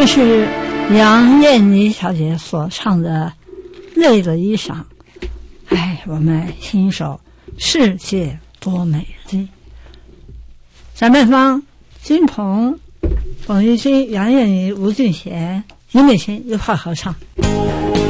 这是杨燕妮小姐所唱的《泪的衣裳》。哎，我们欣赏世界多美丽。展办方金鹏、冯玉新、杨燕妮、吴俊贤、尹美琴一块合唱。